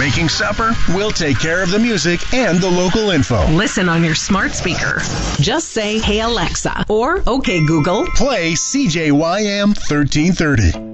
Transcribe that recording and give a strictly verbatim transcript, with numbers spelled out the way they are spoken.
making supper, we'll take care of the music and the local info. Listen on your smart speaker. Just say, "Hey Alexa," or "Okay Google, play C J Y M thirteen thirty."